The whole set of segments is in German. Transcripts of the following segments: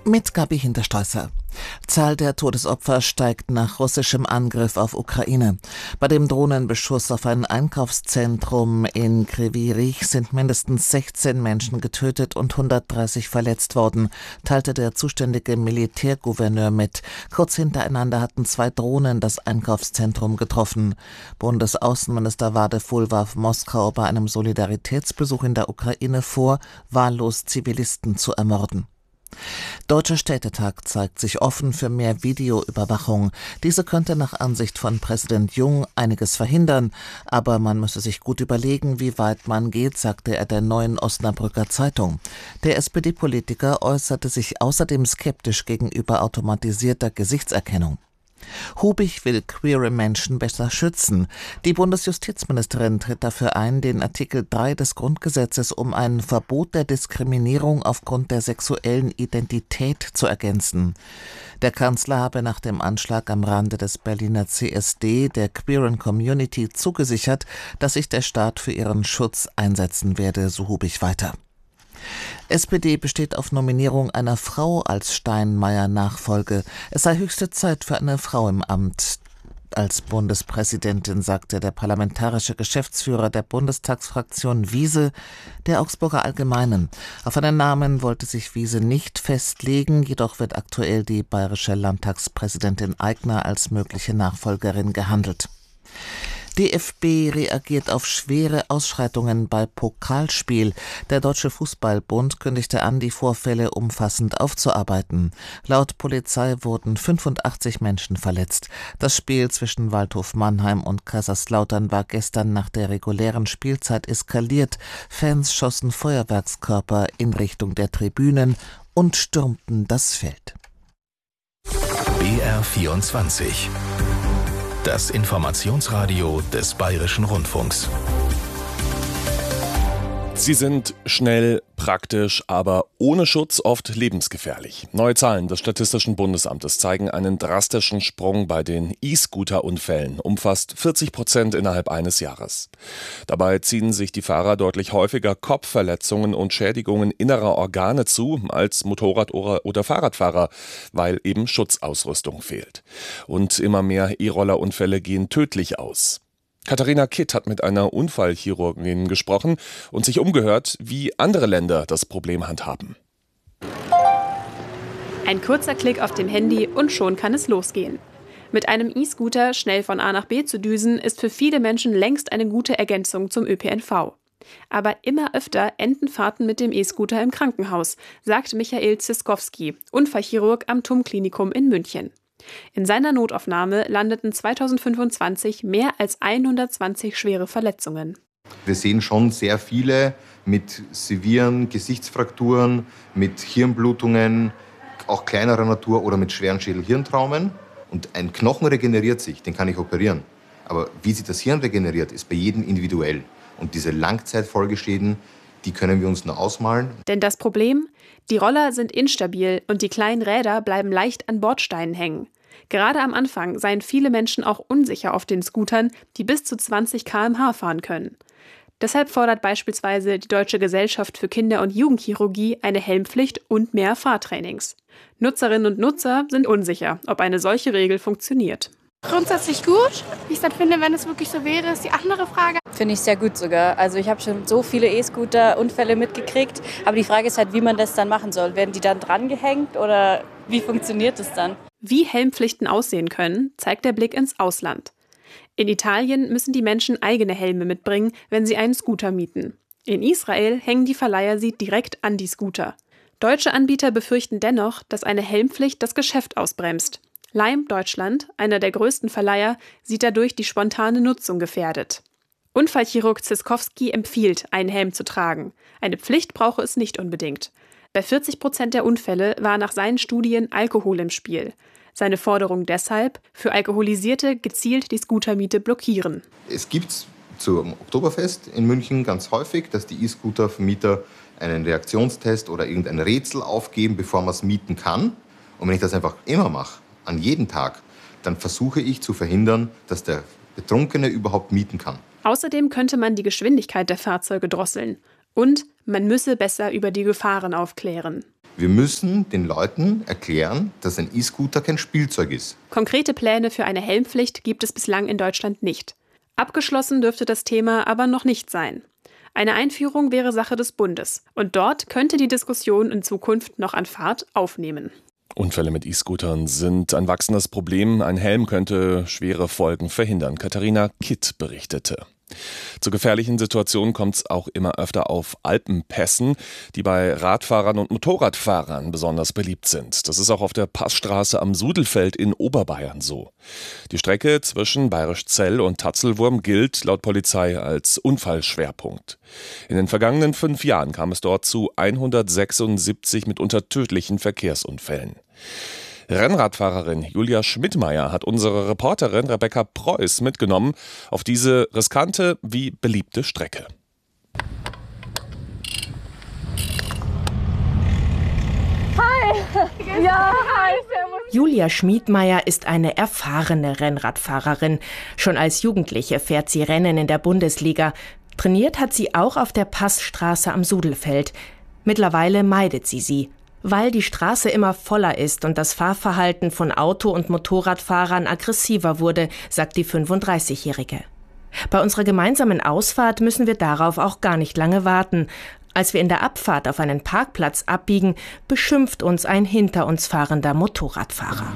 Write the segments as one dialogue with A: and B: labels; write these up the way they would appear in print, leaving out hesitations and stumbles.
A: Mit Gabi Hinterstreusser. Zahl der Todesopfer steigt nach russischem Angriff auf Ukraine. Bei dem Drohnenbeschuss auf ein Einkaufszentrum in Kryvyi Rih sind mindestens 16 Menschen getötet und 130 verletzt worden, teilte der zuständige Militärgouverneur mit. Kurz hintereinander hatten 2 Drohnen das Einkaufszentrum getroffen. Bundesaußenminister Wadefuhl warf Moskau bei einem Solidaritätsbesuch in der Ukraine vor, wahllos Zivilisten zu ermorden. Deutscher Städtetag zeigt sich offen für mehr Videoüberwachung. Diese könnte nach Ansicht von Präsident Jung einiges verhindern, aber man müsse sich gut überlegen, wie weit man geht, sagte er der Neuen Osnabrücker Zeitung. Der SPD-Politiker äußerte sich außerdem skeptisch gegenüber automatisierter Gesichtserkennung. Hubig will queere Menschen besser schützen. Die Bundesjustizministerin tritt dafür ein, den Artikel 3 des Grundgesetzes um ein Verbot der Diskriminierung aufgrund der sexuellen Identität zu ergänzen. Der Kanzler habe nach dem Anschlag am Rande des Berliner CSD der queeren Community zugesichert, dass sich der Staat für ihren Schutz einsetzen werde, so Hubig weiter. SPD besteht auf Nominierung einer Frau als Steinmeier-Nachfolge. Es sei höchste Zeit für eine Frau im Amt als Bundespräsidentin, sagte der parlamentarische Geschäftsführer der Bundestagsfraktion Wiese der Augsburger Allgemeinen. Auf einen Namen wollte sich Wiese nicht festlegen, jedoch wird aktuell die bayerische Landtagspräsidentin Aigner als mögliche Nachfolgerin gehandelt. DFB reagiert auf schwere Ausschreitungen bei Pokalspiel. Der Deutsche Fußballbund kündigte an, die Vorfälle umfassend aufzuarbeiten. Laut Polizei wurden 85 Menschen verletzt. Das Spiel zwischen Waldhof Mannheim und Kaiserslautern war gestern nach der regulären Spielzeit eskaliert. Fans schossen Feuerwerkskörper in Richtung der Tribünen und stürmten das Feld.
B: BR24. Das Informationsradio des Bayerischen Rundfunks.
C: Sie sind schnell, praktisch, aber ohne Schutz oft lebensgefährlich. Neue Zahlen des Statistischen Bundesamtes zeigen einen drastischen Sprung bei den E-Scooter-Unfällen, um fast 40% innerhalb eines Jahres. Dabei ziehen sich die Fahrer deutlich häufiger Kopfverletzungen und Schädigungen innerer Organe zu als Motorrad- oder Fahrradfahrer, weil eben Schutzausrüstung fehlt. Und immer mehr E-Roller-Unfälle gehen tödlich aus. Katharina Kitt hat mit einer Unfallchirurgin gesprochen und sich umgehört, wie andere Länder das Problem handhaben.
D: Ein kurzer Klick auf dem Handy und schon kann es losgehen. Mit einem E-Scooter schnell von A nach B zu düsen, ist für viele Menschen längst eine gute Ergänzung zum ÖPNV. Aber immer öfter enden Fahrten mit dem E-Scooter im Krankenhaus, sagt Michael Ziskowski, Unfallchirurg am TUM-Klinikum in München. In seiner Notaufnahme landeten 2025 mehr als 120 schwere Verletzungen.
E: Wir sehen schon sehr viele mit sevieren Gesichtsfrakturen, mit Hirnblutungen, auch kleinerer Natur oder mit schweren Schädel-Hirntraumen. Und ein Knochen regeneriert sich, den kann ich operieren. Aber wie sich das Hirn regeneriert, ist bei jedem individuell. Und diese Langzeitfolgeschäden, die können wir uns nur ausmalen.
D: Denn das Problem? Die Roller sind instabil und die kleinen Räder bleiben leicht an Bordsteinen hängen. Gerade am Anfang seien viele Menschen auch unsicher auf den Scootern, die bis zu 20 km/h fahren können. Deshalb fordert beispielsweise die Deutsche Gesellschaft für Kinder- und Jugendchirurgie eine Helmpflicht und mehr Fahrtrainings. Nutzerinnen und Nutzer sind unsicher, ob eine solche Regel funktioniert.
F: Grundsätzlich gut. Wie ich es dann finde, wenn es wirklich so wäre, ist die andere Frage.
G: Finde ich sehr gut sogar. Also ich habe schon so viele E-Scooter-Unfälle mitgekriegt. Aber die Frage ist halt, wie man das dann machen soll. Werden die dann drangehängt oder wie funktioniert das dann?
D: Wie Helmpflichten aussehen können, zeigt der Blick ins Ausland. In Italien müssen die Menschen eigene Helme mitbringen, wenn sie einen Scooter mieten. In Israel hängen die Verleiher sie direkt an die Scooter. Deutsche Anbieter befürchten dennoch, dass eine Helmpflicht das Geschäft ausbremst. Lime Deutschland, einer der größten Verleiher, sieht dadurch die spontane Nutzung gefährdet. Unfallchirurg Ziskowski empfiehlt, einen Helm zu tragen. Eine Pflicht brauche es nicht unbedingt. Bei 40% der Unfälle war nach seinen Studien Alkohol im Spiel. Seine Forderung deshalb, für Alkoholisierte gezielt die Scootermiete blockieren.
E: Es gibt zum Oktoberfest in München ganz häufig, dass die E-Scooter-Vermieter einen Reaktionstest oder irgendein Rätsel aufgeben, bevor man es mieten kann. Und wenn ich das einfach immer mache, an jedem Tag, dann versuche ich zu verhindern, dass der Betrunkene überhaupt mieten kann.
D: Außerdem könnte man die Geschwindigkeit der Fahrzeuge drosseln. Und man müsse besser über die Gefahren aufklären.
E: Wir müssen den Leuten erklären, dass ein E-Scooter kein Spielzeug ist.
D: Konkrete Pläne für eine Helmpflicht gibt es bislang in Deutschland nicht. Abgeschlossen dürfte das Thema aber noch nicht sein. Eine Einführung wäre Sache des Bundes. Und dort könnte die Diskussion in Zukunft noch an Fahrt aufnehmen.
C: Unfälle mit E-Scootern sind ein wachsendes Problem. Ein Helm könnte schwere Folgen verhindern. Katharina Kitt berichtete. Zu gefährlichen Situationen kommt es auch immer öfter auf Alpenpässen, die bei Radfahrern und Motorradfahrern besonders beliebt sind. Das ist auch auf der Passstraße am Sudelfeld in Oberbayern so. Die Strecke zwischen Bayerischzell und Tatzelwurm gilt laut Polizei als Unfallschwerpunkt. In den vergangenen 5 Jahren kam es dort zu 176 mitunter tödlichen Verkehrsunfällen. Rennradfahrerin Julia Schmidtmeier hat unsere Reporterin Rebecca Preuß mitgenommen auf diese riskante wie beliebte Strecke.
H: Hi! Ja, hi!
I: Julia Schmidtmeier ist eine erfahrene Rennradfahrerin. Schon als Jugendliche fährt sie Rennen in der Bundesliga. Trainiert hat sie auch auf der Passstraße am Sudelfeld. Mittlerweile meidet sie, weil die Straße immer voller ist und das Fahrverhalten von Auto- und Motorradfahrern aggressiver wurde, sagt die 35-Jährige. Bei unserer gemeinsamen Ausfahrt müssen wir darauf auch gar nicht lange warten. Als wir in der Abfahrt auf einen Parkplatz abbiegen, beschimpft uns ein hinter uns fahrender Motorradfahrer.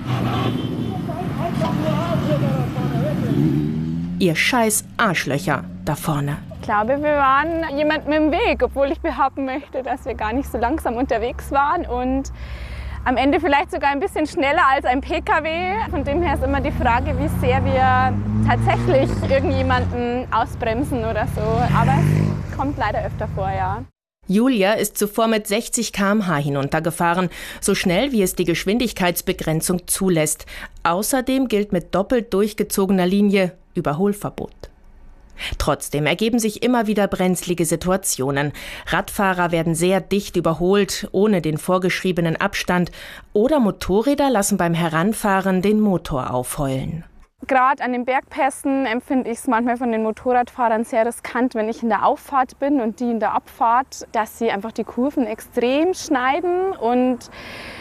I: Ihr scheiß Arschlöcher da vorne.
F: Ich glaube, wir waren jemandem im Weg, obwohl ich behaupten möchte, dass wir gar nicht so langsam unterwegs waren und am Ende vielleicht sogar ein bisschen schneller als ein PKW. Von dem her ist immer die Frage, wie sehr wir tatsächlich irgendjemanden ausbremsen oder so. Aber es kommt leider öfter vor, ja.
I: Julia ist zuvor mit 60 km/h hinuntergefahren, so schnell wie es die Geschwindigkeitsbegrenzung zulässt. Außerdem gilt mit doppelt durchgezogener Linie Überholverbot. Trotzdem ergeben sich immer wieder brenzlige Situationen. Radfahrer werden sehr dicht überholt, ohne den vorgeschriebenen Abstand, oder Motorräder lassen beim Heranfahren den Motor aufheulen.
F: Gerade an den Bergpässen empfinde ich es manchmal von den Motorradfahrern sehr riskant, wenn ich in der Auffahrt bin und die in der Abfahrt, dass sie einfach die Kurven extrem schneiden und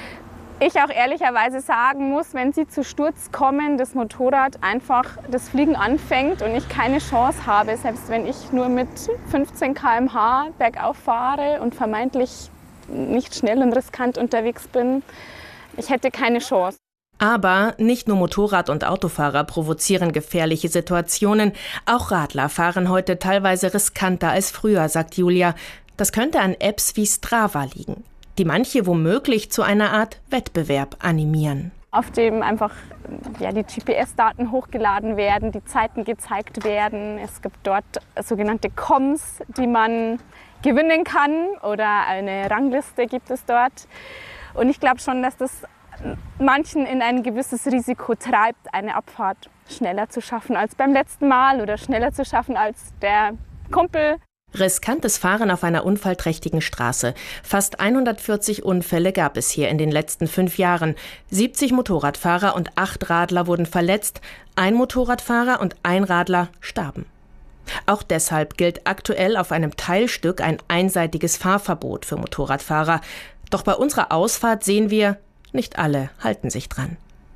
F: ich auch ehrlicherweise sagen muss, wenn sie zu Sturz kommen, das Motorrad einfach das Fliegen anfängt und ich keine Chance habe, selbst wenn ich nur mit 15 km/h bergauf fahre und vermeintlich nicht schnell und riskant unterwegs bin, ich hätte keine Chance.
I: Aber nicht nur Motorrad- und Autofahrer provozieren gefährliche Situationen, auch Radler fahren heute teilweise riskanter als früher, sagt Julia. Das könnte an Apps wie Strava liegen, die manche womöglich zu einer Art Wettbewerb animieren.
F: Auf dem einfach die GPS-Daten hochgeladen werden, die Zeiten gezeigt werden. Es gibt dort sogenannte Comms, die man gewinnen kann oder eine Rangliste gibt es dort. Und ich glaube schon, dass das manchen in ein gewisses Risiko treibt, eine Abfahrt schneller zu schaffen als beim letzten Mal oder schneller zu schaffen als der Kumpel.
I: Riskantes Fahren auf einer unfallträchtigen Straße. Fast 140 Unfälle gab es hier in den letzten 5 Jahren. 70 Motorradfahrer und 8 Radler wurden verletzt. Ein Motorradfahrer und ein Radler starben. Auch deshalb gilt aktuell auf einem Teilstück ein einseitiges Fahrverbot für Motorradfahrer. Doch bei unserer Ausfahrt sehen wir, nicht alle halten sich dran.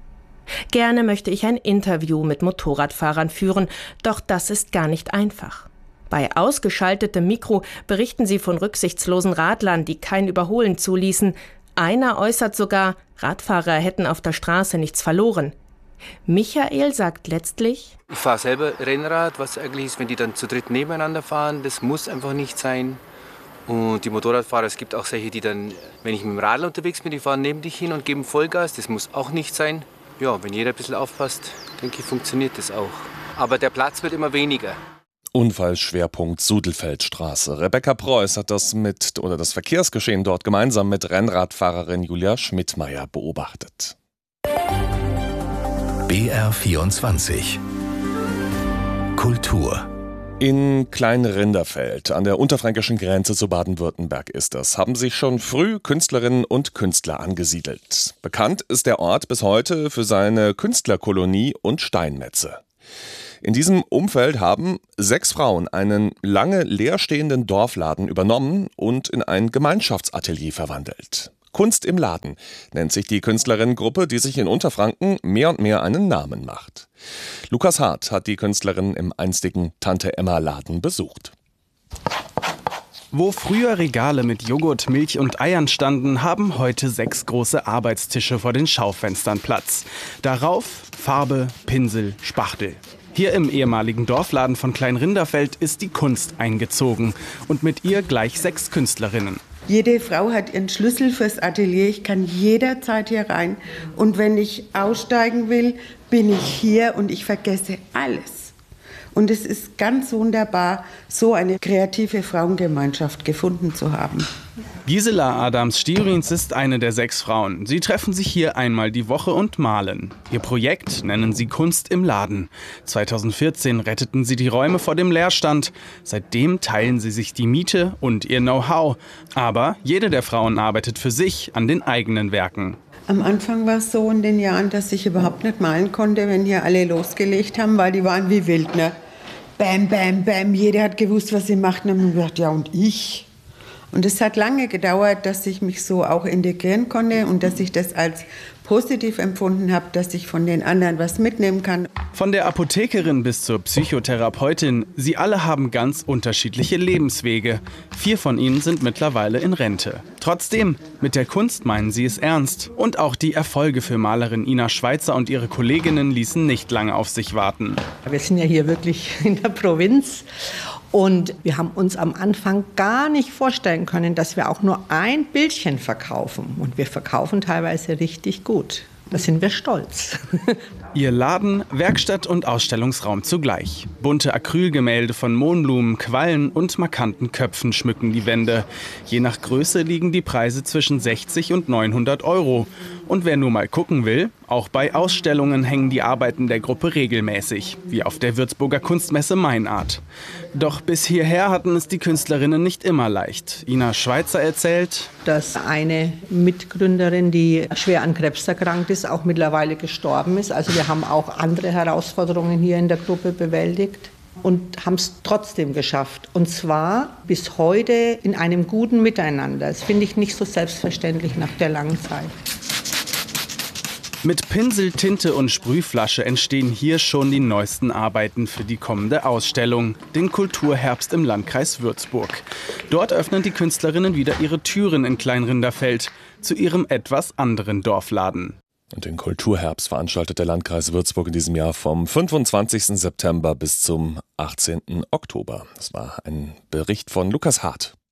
I: Gerne möchte ich ein Interview mit Motorradfahrern führen, doch das ist gar nicht einfach. Bei ausgeschaltetem Mikro berichten sie von rücksichtslosen Radlern, die kein Überholen zuließen. Einer äußert sogar, Radfahrer hätten auf der Straße nichts verloren. Michael sagt letztlich:
J: Ich fahre selber Rennrad, was eigentlich ist, wenn die dann zu dritt nebeneinander fahren. Das muss einfach nicht sein. Und die Motorradfahrer, es gibt auch solche, die dann, wenn ich mit dem Radl unterwegs bin, die fahren neben dich hin und geben Vollgas. Das muss auch nicht sein. Ja, wenn jeder ein bisschen aufpasst, denke ich, funktioniert das auch. Aber der Platz wird immer weniger.
C: Unfallschwerpunkt Sudelfeldstraße. Rebecca Preuß hat das Verkehrsgeschehen dort gemeinsam mit Rennradfahrerin Julia Schmidtmeier beobachtet.
B: BR24 Kultur.
C: In Kleinrinderfeld an der unterfränkischen Grenze zu Baden-Württemberg ist es, haben sich schon früh Künstlerinnen und Künstler angesiedelt. Bekannt ist der Ort bis heute für seine Künstlerkolonie und Steinmetze. In diesem Umfeld haben 6 Frauen einen lange leerstehenden Dorfladen übernommen und in ein Gemeinschaftsatelier verwandelt. Kunst im Laden nennt sich die Künstlerinnengruppe, die sich in Unterfranken mehr und mehr einen Namen macht. Lukas Hart hat die Künstlerin im einstigen Tante-Emma-Laden besucht.
K: Wo früher Regale mit Joghurt, Milch und Eiern standen, haben heute 6 große Arbeitstische vor den Schaufenstern Platz. Darauf Farbe, Pinsel, Spachtel. Hier im ehemaligen Dorfladen von Kleinrinderfeld ist die Kunst eingezogen und mit ihr gleich 6 Künstlerinnen.
L: Jede Frau hat ihren Schlüssel fürs Atelier. Ich kann jederzeit hier rein. Und wenn ich aussteigen will, bin ich hier und ich vergesse alles. Und es ist ganz wunderbar, so eine kreative Frauengemeinschaft gefunden zu haben.
K: Gisela Adams-Stierins ist eine der 6 Frauen. Sie treffen sich hier einmal die Woche und malen. Ihr Projekt nennen sie Kunst im Laden. 2014 retteten sie die Räume vor dem Leerstand. Seitdem teilen sie sich die Miete und ihr Know-how. Aber jede der Frauen arbeitet für sich an den eigenen Werken.
L: Am Anfang war es so in den Jahren, dass ich überhaupt nicht malen konnte, wenn hier alle losgelegt haben, weil die waren wie wild, ne? Bam, bam, bam, jeder hat gewusst, was sie machten. Und ich dachte, ja, und ich? Und es hat lange gedauert, dass ich mich so auch integrieren konnte und dass ich das als positiv empfunden habe, dass ich von den anderen was mitnehmen kann.
K: Von der Apothekerin bis zur Psychotherapeutin, sie alle haben ganz unterschiedliche Lebenswege. 4 von ihnen sind mittlerweile in Rente. Trotzdem, mit der Kunst meinen sie es ernst. Und auch die Erfolge für Malerin Ina Schweizer und ihre Kolleginnen ließen nicht lange auf sich warten.
M: Wir sind ja hier wirklich in der Provinz. Und wir haben uns am Anfang gar nicht vorstellen können, dass wir auch nur ein Bildchen verkaufen. Und wir verkaufen teilweise richtig gut. Da sind wir stolz.
K: Ihr Laden, Werkstatt und Ausstellungsraum zugleich. Bunte Acrylgemälde von Mohnblumen, Quallen und markanten Köpfen schmücken die Wände. Je nach Größe liegen die Preise zwischen 60 und 900 €. Und wer nur mal gucken will, auch bei Ausstellungen hängen die Arbeiten der Gruppe regelmäßig, wie auf der Würzburger Kunstmesse Meinart. Doch bis hierher hatten es die Künstlerinnen nicht immer leicht. Ina Schweizer erzählt,
M: dass eine Mitgründerin, die schwer an Krebs erkrankt ist, auch mittlerweile gestorben ist. Also wir haben auch andere Herausforderungen hier in der Gruppe bewältigt und haben es trotzdem geschafft. Und zwar bis heute in einem guten Miteinander. Das finde ich nicht so selbstverständlich nach der langen Zeit.
K: Mit Pinsel, Tinte und Sprühflasche entstehen hier schon die neuesten Arbeiten für die kommende Ausstellung, den Kulturherbst im Landkreis Würzburg. Dort öffnen die Künstlerinnen wieder ihre Türen in Kleinrinderfeld zu ihrem etwas anderen Dorfladen.
C: Und den Kulturherbst veranstaltet der Landkreis Würzburg in diesem Jahr vom 25. September bis zum 18. Oktober. Das war ein Bericht von Lukas Hart.